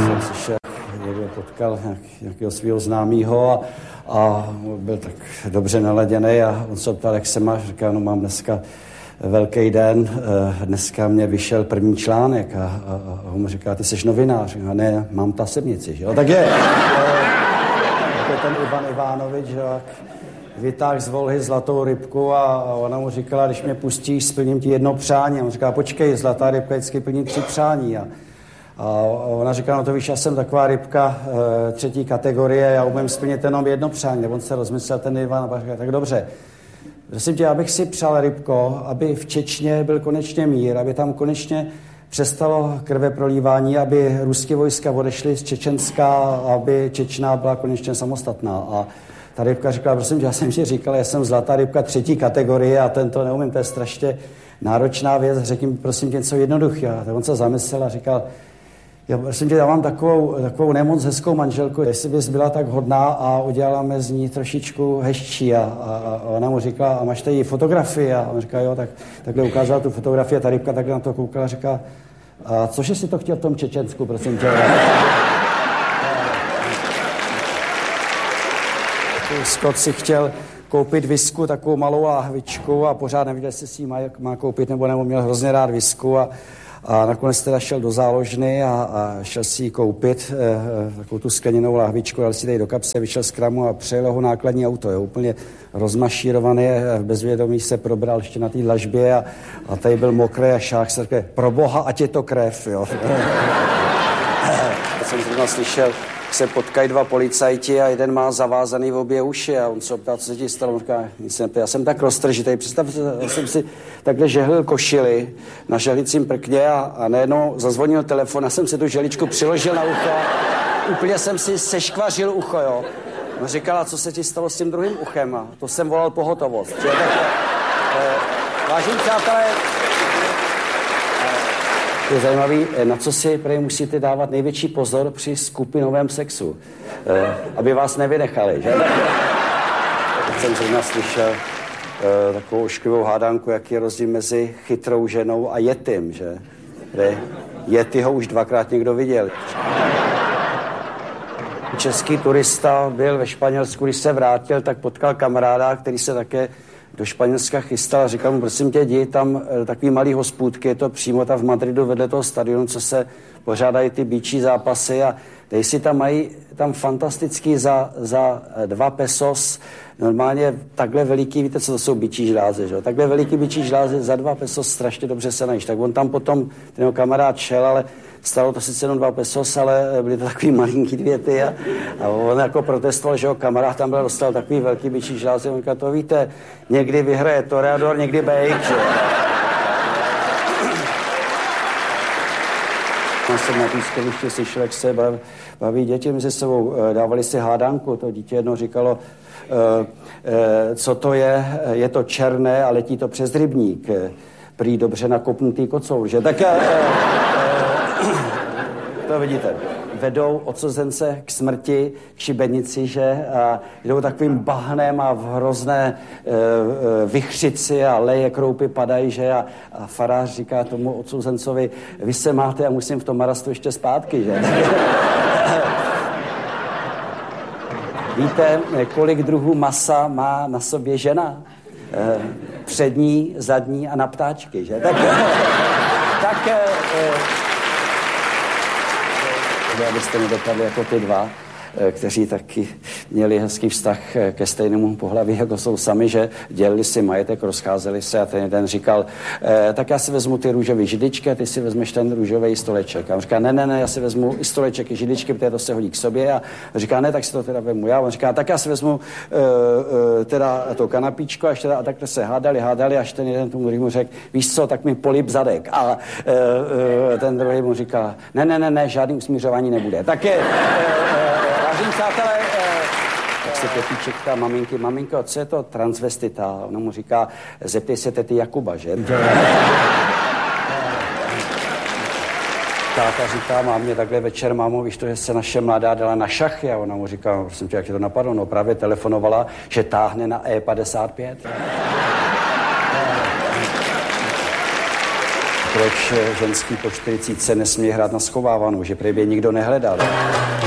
jsem slyšel, někdo potkal nějakého svého známého a byl tak dobře naladěný a on se ptal, jak se máš, říkal, no mám dneska velký den, dneska mě vyšel první článek a on mu říká, ty jsi novinář, a ne, mám tasemnici, že jo, tak je ten Ivan Ivanovič, že jo, vytáhl z volhy zlatou rybku a ona mu říkala, když mě pustíš, splním ti jedno přání. A on říká, počkej, zlatá rybka vždycky plní 3 přání. A ona říká, no to víš, já jsem taková rybka 3. kategorie, já umím splnit jenom jedno přání. Nebo on se rozmyslel ten Ivan a říká, tak dobře. Prosím tě, abych si přál, rybko, aby v Čečně byl konečně mír, aby tam konečně přestalo krveprolívání, aby ruské vojska odešly z Čečenska, aby Čečna byla konečně samostatná. A ta rybka říkala, prosím tě, já jsem ti říkal, já jsem zlatá rybka 3. kategorie a tento neumím, to je strašně náročná věc, řekni mi prosím tě něco jednoduchého. Tak on se zamyslel a říkal, prosím tě, já mám takovou nemoc hezkou manželku, jestli bys byla tak hodná a uděláme z ní trošičku hezčí. A ona mu říkala, a máš tady fotografii? A on říká, jo, takhle ukázala tu fotografii a ta rybka takhle na to koukala a říká, a cože si to chtěl v tom Čečensku, prosím tě? Scott si chtěl koupit visku, takovou malou lahvičku a pořád nevěděl, jestli si ji má koupit nebo měl hrozně rád visku a nakonec teda šel do záložny a šel si ji koupit, takovou tu skleněnou lahvičku, dal si tady do kapse, vyšel z kramu a přejelo ho nákladní auto, jo, úplně rozmašírovaný, v bezvědomí se probral ještě na té dlažbě a tady byl mokrý a šák se řekl, pro boha, ať je to krev, jo. Jsem zrovna slyšel, se potkají 2 policajti a jeden má zavázaný v obě uši a on se optá, co se ti stalo. On říká, nic nepě. Já jsem tak roztržitej. Představ, já jsem si takhle žehlil košili na žehlicím prkně a najednou zazvonil telefon a jsem si tu žehličku přiložil na ucho a úplně jsem si seškvařil ucho, jo. On říkala, co se ti stalo s tím druhým uchem a to jsem volal pohotovost. Vážení přátelé, je zajímavý, na co si prej musíte dávat největší pozor při skupinovém sexu, aby vás nevynechali, že? Tak jsem zrovna slyšel takovou ošklivou hádanku, jaký je rozdíl mezi chytrou ženou a yetim, že? Yetiho už 2krát někdo viděl. Český turista byl ve Španělsku, když se vrátil, tak potkal kamaráda, který se také do Španělska chystal a říkal mu, prosím tě, jdi tam takový malý hospůdky, je to přímo tam v Madridu vedle toho stadionu, co se pořádají ty býčí zápasy a dej si tam mají tam fantastický za 2 pesos, normálně takhle veliký, víte, co to jsou býčí žlázy, že? Takhle veliký býčí žlázy za 2 pesos strašně dobře se najíš. Tak on tam potom, ten jeho kamarád šel, ale stalo to sice jenom 2 pesos, ale byly to takový malinký 2 ty a on jako protestoval, že ho kamarád tam byl, dostal takový velký býčí žlázy, on říkal, to víte, někdy vyhraje Toreador, někdy Bejk, že? Já jsem na pískovišti slyšel, jak se baví děti mezi sebou, dávali si hádanku, to dítě jedno říkalo, co to je to černé a letí to přes rybník, prý dobře nakopnutý kocour, že? Tak to vidíte, vedou odsouzenců k smrti, k šibenici, že? A jdou takovým bahnem a v hrozné vychřici a leje kroupy padají, že? A farář říká tomu odsouzencovi, vy se máte a musím v tom marastu ještě zpátky, že? Víte, kolik druhů masa má na sobě žena? Přední, zadní a na ptáčky, že? Abyste nedopadli jako ty 2, kteří taky měli hezký vztah ke stejnému pohlaví, jako jsou sami, že dělili si majetek, rozcházeli se a ten jeden říkal, tak já si vezmu ty růžové židličky a ty si vezmeš ten růžový stoleček. A on říká, ne, já si vezmu i stoleček, i židličky, protože to se hodí k sobě. A říká, ne, tak si to teda vezmu já. On říká, tak já si vezmu teda to kanapíčko a takhle se hádali, až ten jeden tomu druhému řekl, víš co, tak mi polib zadek. A ten druhý mu říká, ne, žádný usmířování nebude. Tak je, vážení přátelé, tak se Pepíček ptá maminky, maminko, co je to transvestita? Ona mu říká, zeptej se tety Jakuba, že? Táta říká mámě takhle večer, mámo, víš to, že se naše mladá dala na šachy? A ona mu říká, prosím tě, jak tě to napadlo? No právě telefonovala, že táhne na E55. proč ženský po 40 nesmí hrát na schovávanou, že prý by nikdo nehledal.